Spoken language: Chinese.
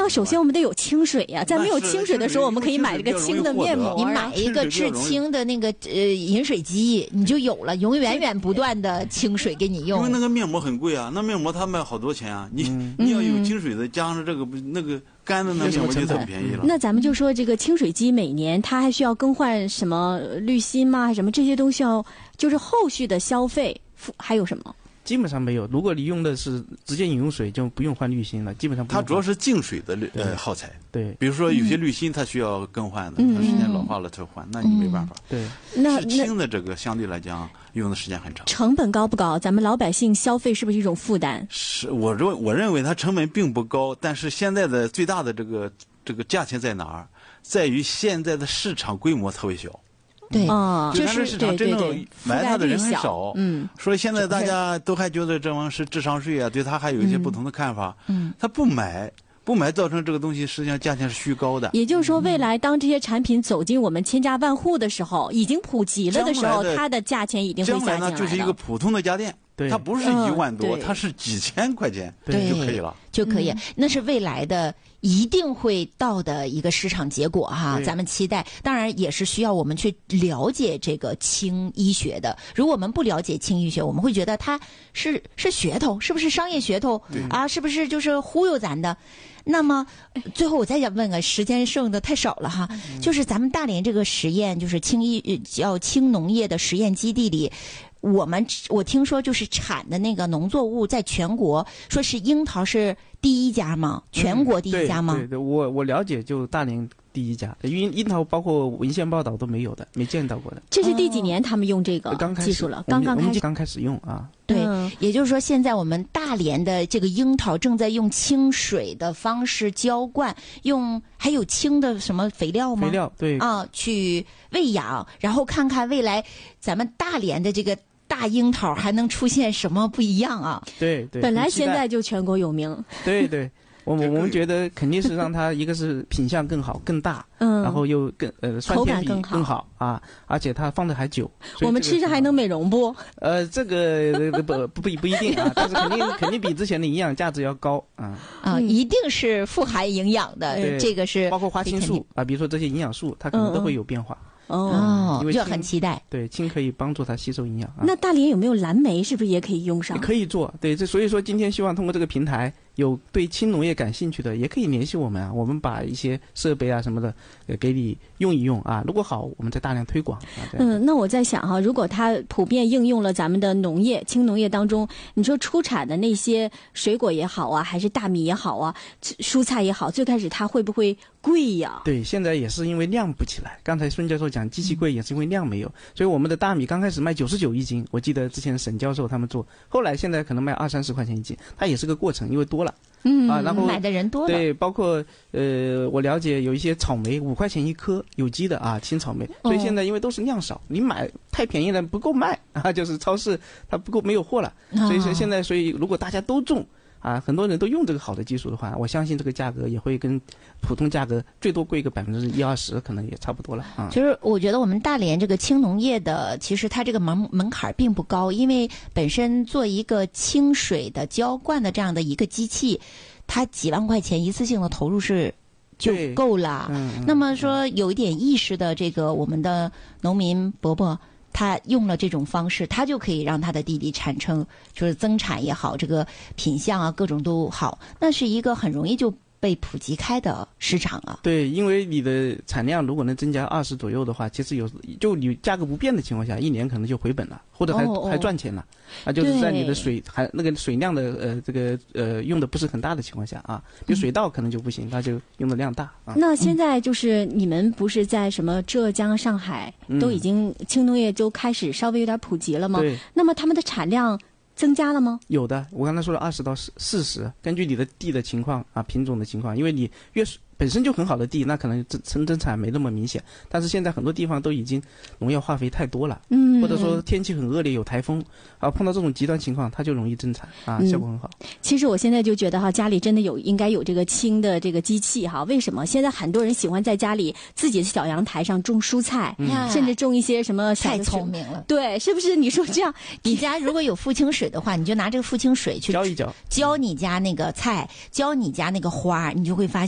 首先我们得有清水呀，在没有清水的时候，我们可以买这个清的面膜， 你买一个制清的那个饮水机，你就有了，源源不断的清水给你用。 因为那个面膜很贵啊，那面膜它卖好多钱啊，你要有清水的，加上这个那个干的那面膜就很便宜了。 那咱们就说这个清水机每年它还需要更换什么滤芯吗？还是什么这些都需要，就是后续的消费还有什么？ 基本上没有，如果你用的是直接饮用水，就不用换滤芯了，基本上不用换。 它主要是净水的耗材。 对， 比如说有些滤芯它需要更换的，它时间老化了才换，那你没办法。 对， 是清的这个相对来讲用的时间很长。 成本高不高？咱们老百姓消费是不是一种负担？ 是，我认为它成本并不高，但是现在的最大的这个价钱在哪儿？在于现在的市场规模特别小。 对， 就是市场真正买它的人很少。所以现在大家都还觉得这玩意儿是智商税啊，对它还有一些不同的看法。他不买，造成这个东西实际上价钱是虚高的。 也就是说，未来当这些产品走进我们千家万户的时候，已经普及了的时候，它的价钱一定会下降来的。 将来呢，就是一个普通的家电。它不是1万多，它是几千块钱就可以了， 就可以。那是未来的一定会到的一个市场结果哈，咱们期待。当然也是需要我们去了解这个轻医学的。如果我们不了解轻医学，我们会觉得它是噱头，是不是商业噱头啊？是不是就是忽悠咱的？那么最后我再想问个，时间剩的太少了哈，就是咱们大连这个实验，就是叫轻农业的实验基地里。我听说就是产的那个农作物在全国说是樱桃是第一家吗？全国第一家吗？ 对，我了解，就大连第一家，樱桃包括文献报道都没有的，没见到过的。 这是第几年他们用这个技术了？ 刚开始用啊。 对，也就是说现在我们大连的这个樱桃正在用清水的方式浇灌，还有清的什么肥料吗？ 肥料，对啊，去喂养，然后看看未来咱们大连的这个大樱桃还能出现什么不一样啊？ 对， 本来现在就全国有名。 对，我们觉得肯定是让它一个是品相更好更大，然后又酸甜比更好啊，而且它放的还久。 我们吃着还能美容不？ 这个不一定啊，但是肯定比之前的营养价值要高啊。 一定是富含营养的，这个是包括花青素啊，比如说这些营养素，它可能都会有变化。 这很期待。 对，氢可以帮助它吸收营养。 那大连有没有蓝莓？是不是也可以用上？ 可以做，对，所以说今天希望通过这个平台，有对轻农业感兴趣的，也可以联系我们啊，我们把一些设备啊什么的，给你用一用啊。如果好，我们再大量推广啊。 那我在想哈，如果它普遍应用了咱们的农业、轻农业当中，你说出产的那些水果也好啊，还是大米也好啊，蔬菜也好，最开始它会不会贵呀？ 对，现在也是因为量不起来。刚才孙教授讲机器贵，也是因为量没有，所以我们的大米刚开始卖99一斤，我记得之前沈教授他们做，后来现在可能卖20-30块钱一斤，它也是个过程，因为多了。然后买的人多了。 对，包括我了解有一些草莓5块钱一颗，有机的啊，青草莓。所以现在因为都是量少，你买太便宜了不够卖啊，就是超市它不够没有货了。所以说现在，如果大家都种啊，很多人都用这个好的技术的话，我相信这个价格也会跟普通价格最多贵个10%-20%，可能也差不多了啊。 就是我觉得我们大连这个轻农业的，其实它这个门槛并不高，因为本身做一个清水的浇灌的这样的一个机器，它几万块钱一次性的投入就够了。那么说有一点意识的这个我们的农民伯伯，他用了这种方式，他就可以让他的地里产生，就是增产也好，这个品相啊各种都好，那是一个很容易就被普及开的市场啊。 对，因为你的产量如果能增加20左右的话，其实就你价格不变的情况下，1年可能就回本了，或者还赚钱了。就是在你的那个水量的用的不是很大的情况下啊，比如水稻可能就不行，它就用的量大啊。 那现在就是你们不是在什么浙江、上海都已经轻农业就开始稍微有点普及了吗？ 对。 那么他们的产量增加了吗？ 有的，我刚才说了20-40，根据你的地的情况啊，品种的情况，因为你本身就很好的地，那可能增产没那么明显。但是现在很多地方都已经农药化肥太多了，或者说天气很恶劣，有台风啊，碰到这种极端情况，它就容易增产啊，效果很好。 其实我现在就觉得哈，家里真的应该有这个轻的这个机器哈。为什么？现在很多人喜欢在家里自己的小阳台上种蔬菜，甚至种一些什么太聪明了。 对，是不是？你说这样， 你家如果有富清水的话，你就拿这个富清水去浇一浇， 浇你家那个菜，浇你家那个花，你就会发现。